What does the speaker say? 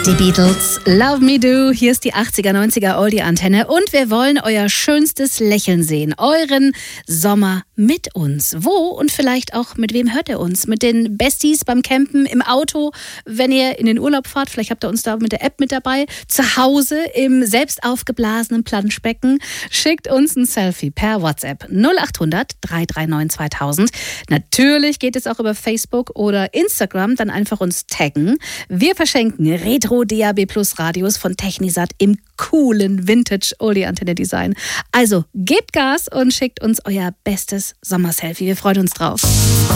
Die Beatles, Love Me Do, hier ist die 80er, 90er Oldie-Antenne und wir wollen euer schönstes Lächeln sehen, euren Sommer mit uns. Wo und vielleicht auch mit wem hört ihr uns? Mit den Besties beim Campen, im Auto, wenn ihr in den Urlaub fahrt, vielleicht habt ihr uns da mit der App mit dabei, zu Hause im selbst aufgeblasenen Planschbecken. Schickt uns ein Selfie per WhatsApp 0800 339 2000. Natürlich geht es auch über Facebook oder Instagram, dann einfach uns taggen. Wir verschenken Retro DAB Plus Radios von Technisat im coolen Vintage Oldie-Antenne Design. Also gebt Gas und schickt uns euer bestes Sommerselfie. Wir freuen uns drauf.